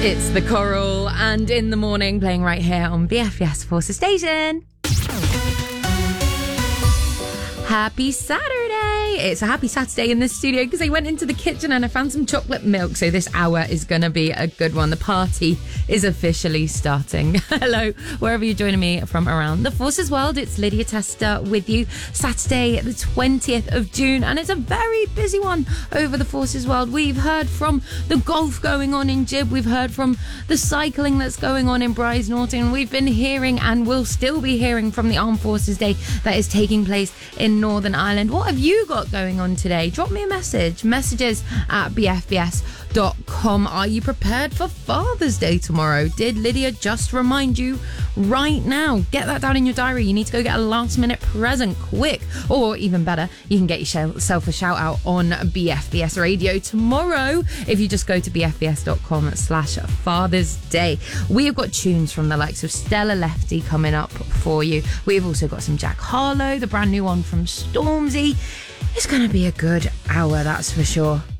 It's The Coral and In the Morning, playing right here on BFBS Forces Station. Happy Saturday. It's a happy Saturday in this studio because I went into the kitchen and I found some chocolate milk. So this hour is going to be a good one. The party is officially starting. Hello, wherever you're joining me from around the Forces world. It's Lydia Tester with you. Saturday, the 20th of June. And it's a very busy one over the Forces world. We've heard from the golf going on in Jib. We've heard from the cycling that's going on in Brize Norton. We've been hearing and will still be hearing from the Armed Forces Day that is taking place in Northern Ireland. What have you got going on today? Drop me a message. Messages at bfbs.com. Are you prepared for Father's Day tomorrow? Did Lydia just remind you right now? Get that down in your diary. You need to go get a last minute present quick. Or even better, you can get yourself a shout out on BFBS Radio tomorrow if you just go to bfbs.com/Father's Day. We have got tunes from the likes of Stella Lefty coming up for you. We've also got some Jack Harlow, the brand new one from Stormzy. It's going to be a good hour, that's for sure.